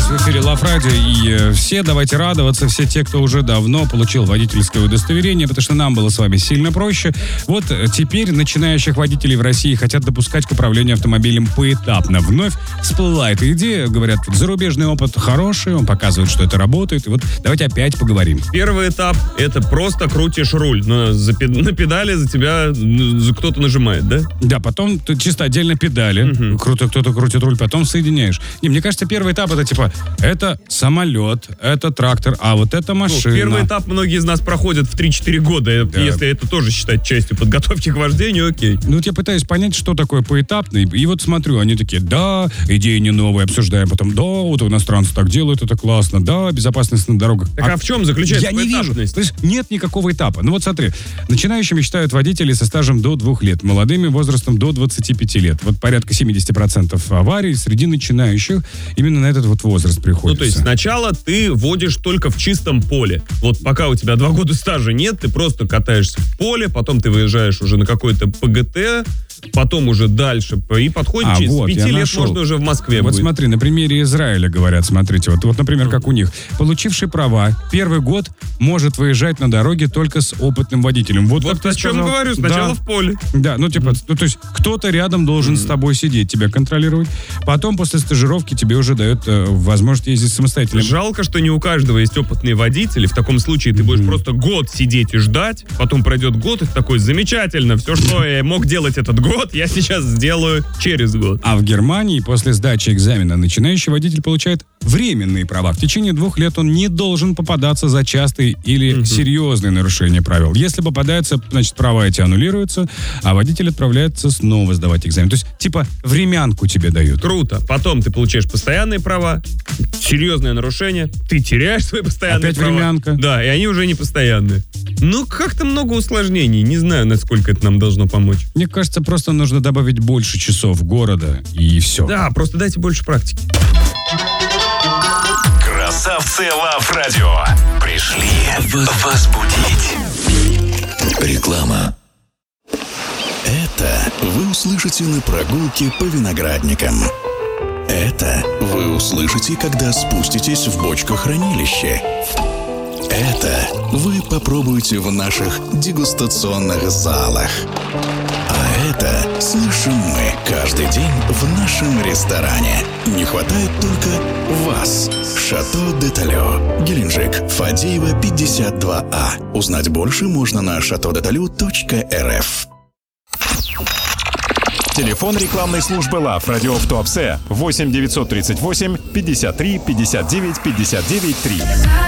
в эфире Love Radio, и все давайте радоваться, все те, кто уже давно получил водительское удостоверение, потому что нам было с вами сильно проще. Вот теперь начинающих водителей в России хотят допускать к управлению автомобилем поэтапно. Вновь всплыла эта идея, говорят, зарубежный опыт хороший, он показывает, что это работает, и вот давайте опять поговорим. Первый этап — это просто крутишь руль, но на педали за тебя кто-то нажимает, да? Да, потом ты чисто отдельно педали, круто кто-то крутит руль, потом соединяешь. Не, мне кажется, первый этап это типа, это самолет, это трактор, а вот это машина. Первый этап многие из нас проходят в 3-4 года, да. Если это тоже считать частью подготовки к вождению, окей. Ну вот я пытаюсь понять, что такое поэтапный, и вот смотрю, они такие, да, идеи не новые, обсуждаем, потом, да, вот иностранцы так делают, это классно, да, безопасность на дорогах. Так а в чем заключается поэтапность? Я не вижу, то есть нет никакого этапа. Ну вот смотри, начинающими считают водителей со стажем до 2 лет, молодыми возрастом до 25 лет. Вот порядка 70% аварий среди начинающих именно на этот вот возраст приходится. Ну, то есть сначала ты водишь только в чистом поле. Вот пока у тебя 2 года стажа нет, ты просто катаешься в поле, потом ты выезжаешь уже на какой-то ПГТ, потом уже дальше, и подходит через вот, 5 лет нашел. Можно уже в Москве Вот будет. смотри, на примере Израиля говорят, смотрите, вот например, как у них. Получивший права, первый год может выезжать на дороге только с опытным водителем. Вот о чем говорю, сначала в поле. Да, ну типа, то есть кто-то рядом должен с тобой сидеть, тебя контролировать. Потом после стажировки тебе уже дают возможность ездить самостоятельно. Жалко, что не у каждого есть опытные водители. В таком случае ты будешь просто год сидеть и ждать, потом пройдет год, и ты такой, замечательно, все, что я мог делать этот год, я сейчас сделаю через год. А в Германии после сдачи экзамена начинающий водитель получает временные права. В течение 2 лет он не должен попадаться за частые или серьезные нарушения правил. Если попадается, значит, права эти аннулируются, а водитель отправляется снова сдавать экзамен. То есть, типа, времянку тебе дают. Круто. Потом ты получаешь постоянные права, серьезное нарушение, ты теряешь свои постоянные опять права. времянка. Да, и они уже не постоянные. Ну, как-то много усложнений. Не знаю, насколько это нам должно помочь. Мне кажется, просто нужно добавить больше часов города, и все. Да, просто дайте больше практики. Красавцы Love Radio пришли возбудить. Реклама. Это вы услышите на прогулке по виноградникам. Это вы услышите, когда спуститесь в бочкохранилище. Это вы попробуете в наших дегустационных залах. А это слышим мы каждый день в нашем ресторане. Не хватает только вас. Шато де Талё, Геленджик, Фадеева, 52А. Узнать больше можно на chateaudetalu.rf. Телефон рекламной службы Love Radio в Туапсе 8 938 53 59 59 3.